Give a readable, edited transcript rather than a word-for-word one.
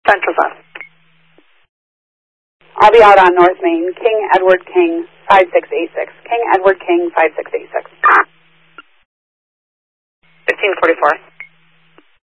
Central Sun. I'll be out on North Main. King Edward King 5686. King Edward King 5686. 1544.